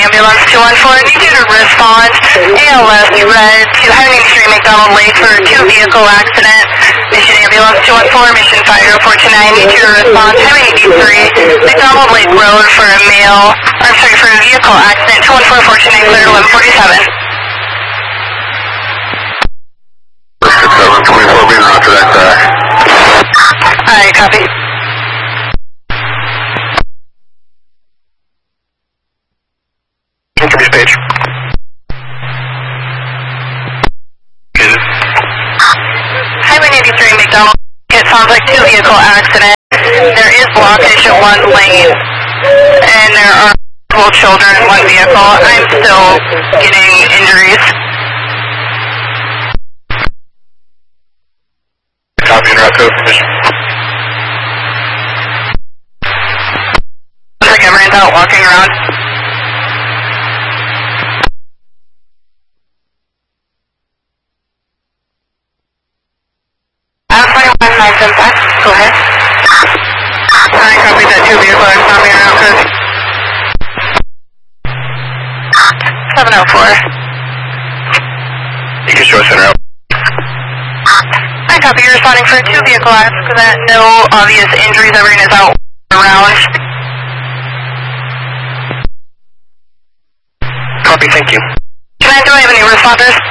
Ambulance 214, need you to respond. ALS red to Highway 83 McDonald Lake for 2 vehicle accident. Mission Ambulance 214, Mission Fire 429, need you to respond. Highway 83 McDonald Lake Road for a male, I'm sorry, for a vehicle accident. 214 429 cleared 1147. 724 being roger that crash. Alright, copy. Interview page. Highway 83 McDonald, it sounds like 2 vehicle accident. There is blockage at 1 lane, and there are multiple children in 1 vehicle. I'm still getting injuries. Copy and route code. Looks like everyone's out walking around. Go ahead. I copied that 2 vehicle accident on the route code. 704. You can show us in route. I copy, you're responding for a 2 vehicle accident, no obvious injuries, everyone is out around. Copy, thank you. Do I have any responders?